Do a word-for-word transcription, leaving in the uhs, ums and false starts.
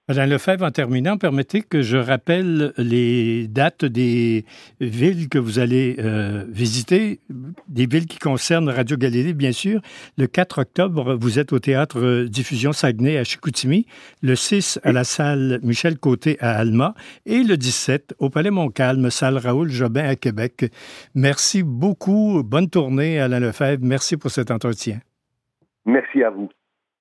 Alain Lefebvre, en terminant, permettez que je rappelle les dates des villes que vous allez euh, visiter, des villes qui concernent Radio Galilée, bien sûr. Le quatre octobre, vous êtes au Théâtre Diffusion Saguenay à Chicoutimi, le six à la salle Michel Côté à Alma et le dix-sept au Palais Montcalm, salle Raoul Jobin à Québec. Merci beaucoup. Bonne tournée, Alain Lefebvre. Merci pour cet entretien. Merci à vous.